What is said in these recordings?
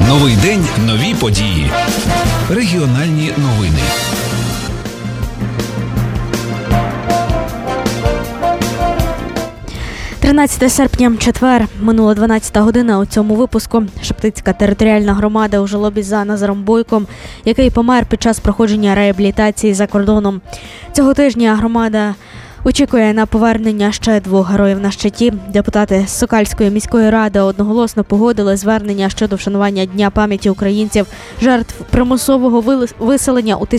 Новий день, нові події. Регіональні новини. – 13 серпня, четвер, минула 12 година. У цьому випуску Шептицька територіальна громада у жалобі за Назаром Бойком, який помер під час проходження реабілітації за кордоном. Цього тижня громада очікує на повернення ще 2 героїв на щиті. Депутати з Сокальської міської ради одноголосно погодили звернення щодо вшанування Дня пам'яті українців, жертв примусового виселення у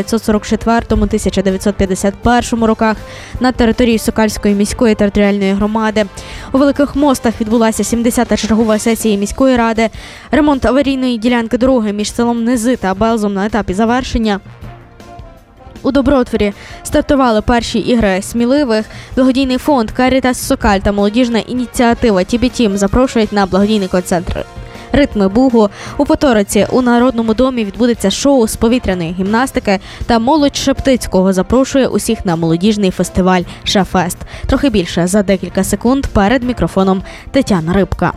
1944-1951 роках на території Сокальської міської територіальної громади. У Великих Мостах відбулася 70-та чергова сесія міської ради. Ремонт аварійної ділянки дороги між селом Низи та Белзом на етапі завершення. У Добротворі стартували перші ігри сміливих. Благодійний фонд «Карітас Сокаль» та молодіжна ініціатива «Тібі-Тім» запрошують на благодійний концерт «Ритми Бугу». У Поториці у Народному домі відбудеться шоу з повітряної гімнастики, та молодь Шептицького запрошує усіх на молодіжний фестиваль «Шефест». Трохи більше за декілька секунд перед мікрофоном Тетяна Рибка.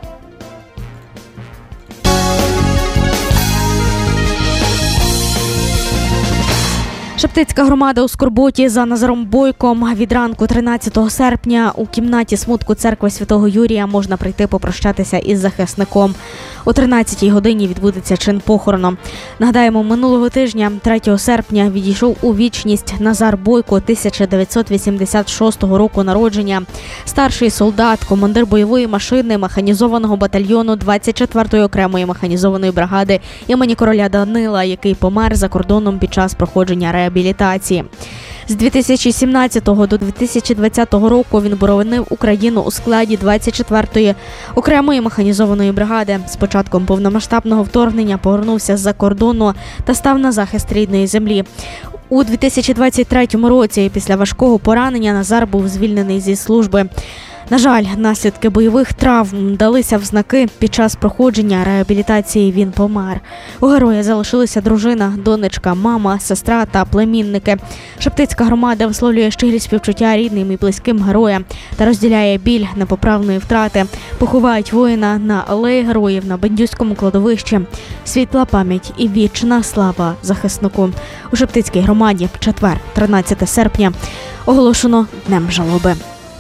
Шептицька громада у скорботі за Назаром Бойком. Від ранку 13 серпня у кімнаті смутку церкви Святого Юрія можна прийти попрощатися із захисником. О 13-й годині відбудеться чин похорону. Нагадаємо, минулого тижня, 3 серпня, відійшов у вічність Назар Бойко, 1986 року народження. Старший солдат, командир бойової машини механізованого батальйону 24-ї окремої механізованої бригади імені короля Данила, який помер за кордоном під час проходження реабілітації. З 2017 до 2020 року він боронив Україну у складі 24-ї окремої механізованої бригади. З початком повномасштабного вторгнення повернувся з-за кордону та став на захист рідної землі. У 2023 році після важкого поранення Назар був звільнений зі служби. На жаль, наслідки бойових травм далися в знаки. Під час проходження реабілітації він помер. У героя залишилися дружина, донечка, мама, сестра та племінники. Шептицька громада висловлює щирі співчуття рідним і близьким героям та розділяє біль непоправної втрати. Поховають воїна на алеї героїв на Бендюському кладовищі. Світла пам'ять і вічна слава захиснику. У Шептицькій громаді четвер, 13 серпня, оголошено Днем жалоби.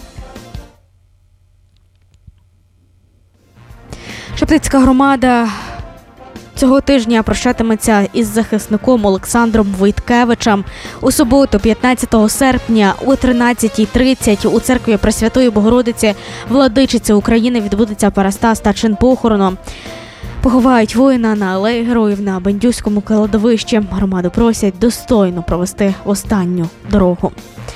Шептицька громада цього тижня прощатиметься із захисником Олександром Войткевичем. У суботу, 15 серпня о 13:30 у церкві Пресвятої Богородиці Владичиці України відбудеться парастас та чин похорону. Поховають воїна на алеї героїв на Бендюському кладовищі. Громаду просять достойно провести останню дорогу.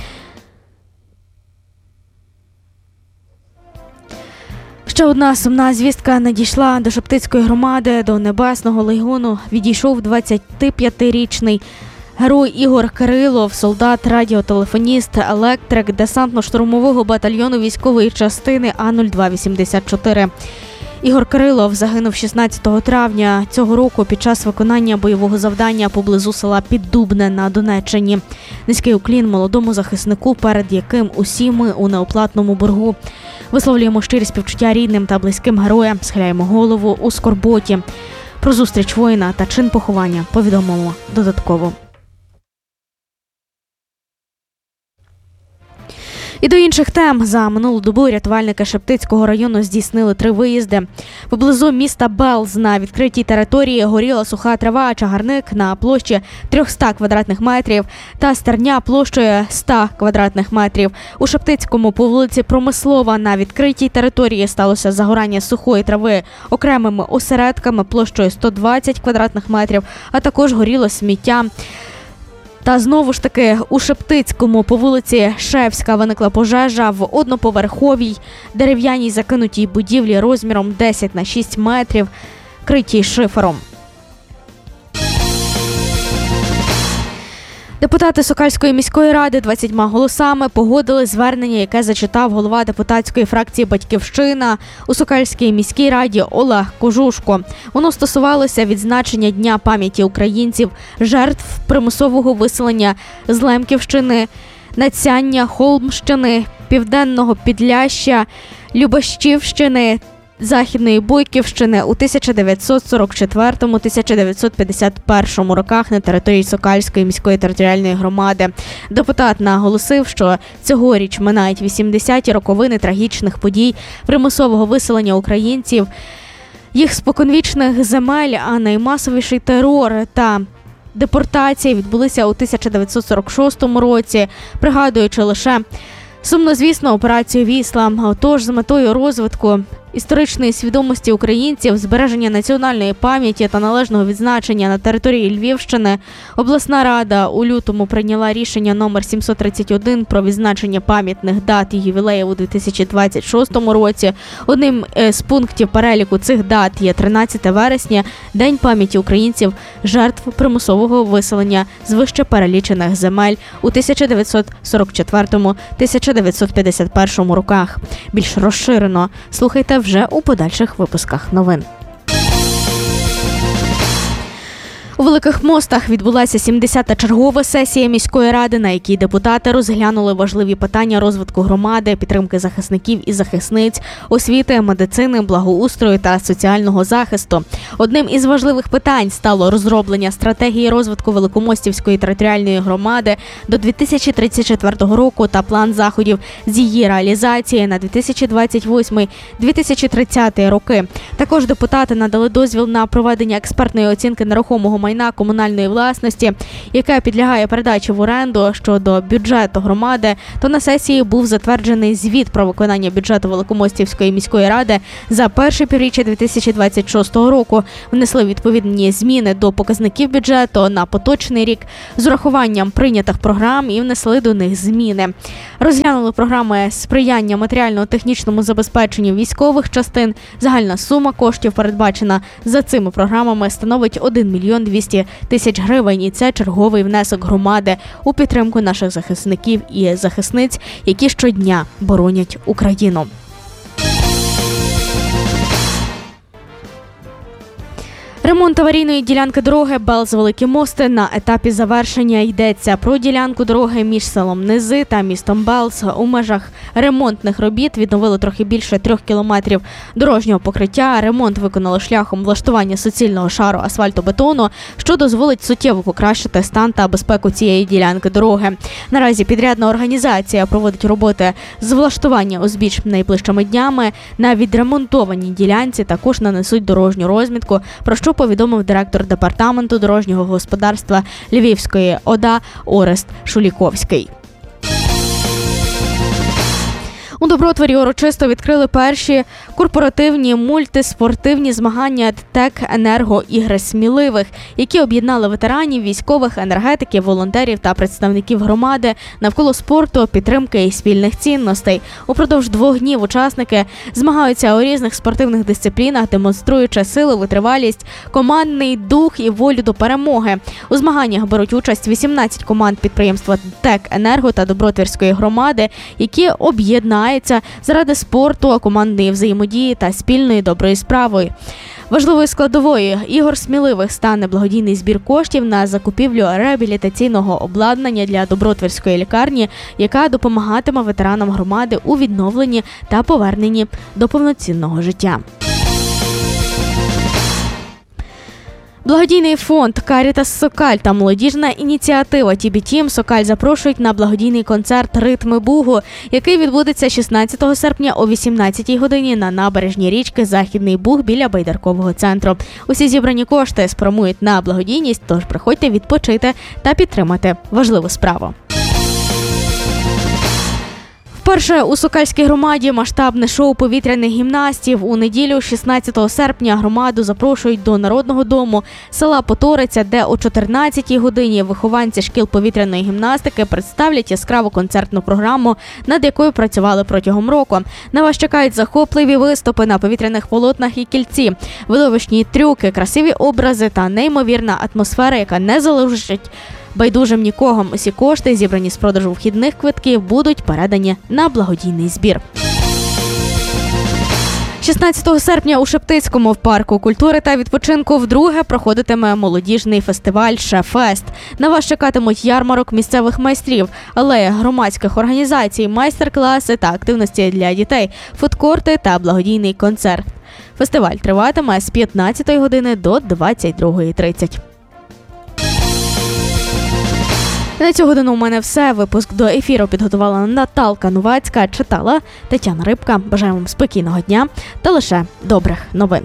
Ще одна сумна звістка надійшла до Шептицької громади. До Небесного легіону відійшов 25-річний герой Ігор Кирилов, солдат, радіотелефоніст, електрик десантно-штурмового батальйону військової частини А-0284. Ігор Кирилов загинув 16 травня цього року під час виконання бойового завдання поблизу села Піддубне на Донеччині. Низький уклін молодому захиснику, перед яким усі ми у неоплатному боргу. Висловлюємо щирі співчуття рідним та близьким героям, схиляємо голову у скорботі. Про зустріч воїна та чин поховання повідомимо додатково. І до інших тем. За минулу добу рятувальники Шептицького району здійснили 3 виїзди. Поблизу міста Белз на відкритій території горіла суха трава, чагарник на площі 300 квадратних метрів та стерня площею 100 квадратних метрів. У Шептицькому по вулиці Промислова на відкритій території сталося загорання сухої трави окремими осередками площею 120 квадратних метрів, а також горіло сміття. Та знову ж таки у Шептицькому по вулиці Шевська виникла пожежа в одноповерховій дерев'яній закинутій будівлі розміром 10 на 6 метрів, критій шифером. Депутати Сокальської міської ради 20 голосами погодили звернення, яке зачитав голова депутатської фракції «Батьківщина» у Сокальській міській раді Олег Кожушко. Воно стосувалося відзначення Дня пам'яті українців, жертв примусового виселення з Лемківщини, Нацяння, Холмщини, Південного Підляшшя, Любашівщини, Західної Бойківщини у 1944-1951 роках на території Сокальської міської територіальної громади. Депутат наголосив, що цьогоріч минають 80-ті роковини трагічних подій примусового виселення українців, їх споконвічних земель, а наймасовіший терор та депортації відбулися у 1946 році, пригадуючи лише сумнозвісну операцію «Вісла». Отож, з метою розвитку історичної свідомості українців, збереження національної пам'яті та належного відзначення на території Львівщини, обласна рада у лютому прийняла рішення номер 731 про відзначення пам'ятних дат і ювілеїв у 2026 році. Одним з пунктів переліку цих дат є 13 вересня – День пам'яті українців, жертв примусового виселення з вище перелічених земель у 1944-1951 роках. Більш розширено слухайте вже у подальших випусках новин. У Великих Мостах відбулася 70-та чергова сесія міської ради, на якій депутати розглянули важливі питання розвитку громади, підтримки захисників і захисниць, освіти, медицини, благоустрою та соціального захисту. Одним із важливих питань стало розроблення стратегії розвитку Великомостівської територіальної громади до 2034 року та план заходів з її реалізації на 2028-2030 роки. Також депутати надали дозвіл на проведення експертної оцінки нерухомого майна комунальної власності, яка підлягає передачі в оренду. Щодо бюджету громади, то на сесії був затверджений звіт про виконання бюджету Великомостівської міської ради за перше півріччя 2026 року. Внесли відповідні зміни до показників бюджету на поточний рік з урахуванням прийнятих програм і внесли до них зміни. Розглянули програми сприяння матеріально-технічному забезпеченню військових частин. Загальна сума коштів, передбачена за цими програмами, становить 1 мільйон 200 тисяч гривень. І це черговий внесок громади у підтримку наших захисників і захисниць, які щодня боронять Україну. Ремонт аварійної ділянки дороги Белз-Великі Мости на етапі завершення. Йдеться про ділянку дороги між селом Низи та містом Белз. У межах ремонтних робіт відновили трохи більше 3 кілометрів дорожнього покриття. Ремонт виконали шляхом влаштування суцільного шару асфальтобетону, що дозволить суттєво покращити стан та безпеку цієї ділянки дороги. Наразі підрядна організація проводить роботи з влаштування узбіч найближчими днями. На відремонтованій ділянці також нанесуть дорожню розмітку, про що повідомив директор департаменту дорожнього господарства Львівської ОДА Орест Шуліковський. У Добротворі урочисто відкрили перші корпоративні мультиспортивні змагання «ТЕК-Енерго-Ігри сміливих», які об'єднали ветеранів, військових, енергетиків, волонтерів та представників громади навколо спорту, підтримки і спільних цінностей. Упродовж 2 днів учасники змагаються у різних спортивних дисциплінах, демонструючи силу, витривалість, командний дух і волю до перемоги. У змаганнях беруть участь 18 команд підприємства «ТЕК-Енерго» та Добротвірської громади, які об'єднаються заради спорту, командної взаємодії та спільної доброї справи. Важливою складовою ігор сміливих стане благодійний збір коштів на закупівлю реабілітаційного обладнання для Добротвірської лікарні, яка допомагатиме ветеранам громади у відновленні та поверненні до повноцінного життя. Благодійний фонд «Карітас Сокаль» та молодіжна ініціатива «ТІБІ-ТІМ» Сокаль запрошують на благодійний концерт «Ритми Бугу», який відбудеться 16 серпня о 18-й годині на набережній річки Західний Буг біля Байдаркового центру. Усі зібрані кошти спрямують на благодійність, тож приходьте відпочити та підтримати важливу справу. Вперше у Сокальській громаді масштабне шоу повітряних гімнастів. У неділю, 16 серпня, громаду запрошують до Народного дому села Поториця, де о 14-й годині вихованці шкіл повітряної гімнастики представлять яскраву концертну програму, над якою працювали протягом року. На вас чекають захопливі виступи на повітряних полотнах і кільці, видовищні трюки, красиві образи та неймовірна атмосфера, яка не залишить байдужим нікого. Усі кошти, зібрані з продажу вхідних квитків, будуть передані на благодійний збір. 16 серпня у Шептицькому в парку культури та відпочинку вдруге проходитиме молодіжний фестиваль «Шефест». На вас чекатимуть ярмарок місцевих майстрів, алея громадських організацій, майстер-класи та активності для дітей, фудкорти та благодійний концерт. Фестиваль триватиме з 15 години до 22:30. На цю годину у мене все. Випуск до ефіру підготувала Наталка Новацька, читала Тетяна Рибка. Бажаю вам спокійного дня та лише добрих новин.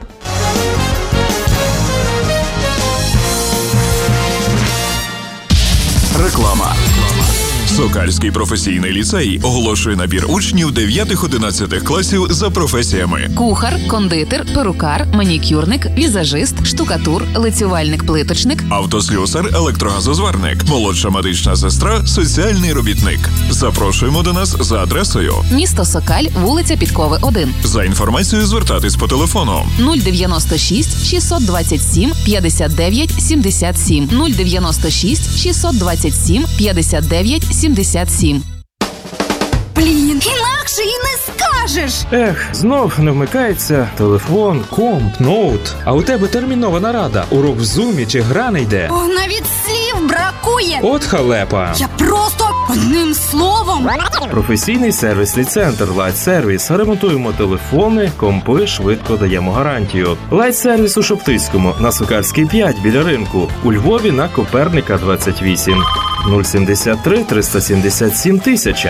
Реклама. Сокальський професійний ліцей оголошує набір учнів 9-11 класів за професіями: кухар, кондитер, перукар, манікюрник, візажист, штукатур, лицювальник-плиточник, автослюсар, електрогазозварник, молодша медична сестра, соціальний робітник. Запрошуємо до нас за адресою: місто Сокаль, вулиця Підкови, 1. За інформацією звертатись по телефону 096 627 59 77 096 627 59 77. Блін, інакше і не скажеш. Знов не вмикається телефон, комп, ноут. А у тебе термінова нарада, урок в зумі чи гра не йде. О, навіть слів бракує. От халепа. Я просто одним словом. Професійний сервісний центр Light Service. Ремонтуємо телефони, компи, швидко даємо гарантію. Light Service у Шоптицькому, на Сокальській 5 біля ринку. У Львові на Коперника 28. 073 377 1000.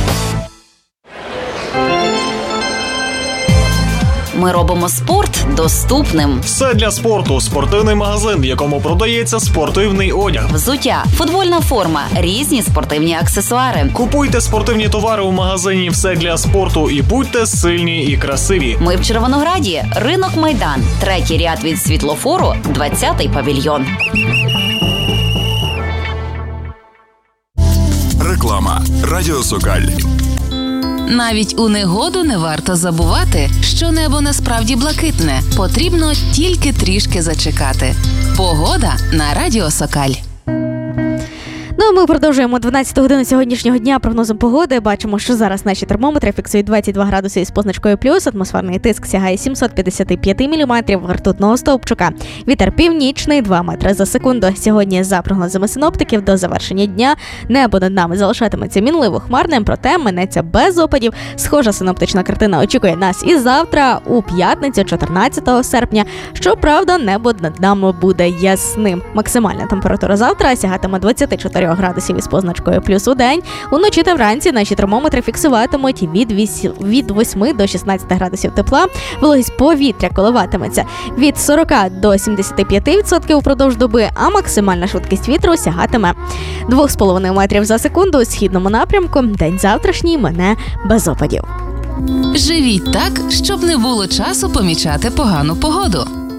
Ми робимо спорт доступним. Все для спорту. Спортивний магазин, в якому продається спортивний одяг. Взуття, футбольна форма, різні спортивні аксесуари. Купуйте спортивні товари у магазині «Все для спорту» і будьте сильні і красиві. Ми в Червонограді, ринок Майдан, 3-й ряд від світлофору, 20-й павільйон. Реклама. Радіо Сокаль. Навіть у негоду не варто забувати, що небо насправді блакитне. Потрібно тільки трішки зачекати. Погода на Радіо Сокаль. Ну а ми продовжуємо 12 годину сьогоднішнього дня прогнозом погоди. Бачимо, що зараз наші термометри фіксують 22 градуси із позначкою плюс. Атмосферний тиск сягає 755 міліметрів ртутного стовпчика. Вітер північний 2 метри за секунду. Сьогодні, за прогнозами синоптиків, до завершення дня небо над нами залишатиметься мінливо хмарним, проте минеться без опадів. Схожа синоптична картина очікує нас і завтра, у п'ятницю, 14 серпня. Щоправда, небо над нами буде ясним. Максимальна температура завтра сягатиме 24 градусів із позначкою плюс у день. Уночі та вранці наші термометри фіксуватимуть від 8 до 16 градусів тепла. Вологість повітря коливатиметься від 40 до 75% упродовж доби, а максимальна швидкість вітру сягатиме 2,5 метрів за секунду у східному напрямку. День завтрашній мине без опадів. Живіть так, щоб не було часу помічати погану погоду.